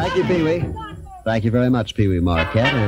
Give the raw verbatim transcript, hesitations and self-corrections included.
Thank you, Pee-wee. Thank you very much, Pee-wee Marquette.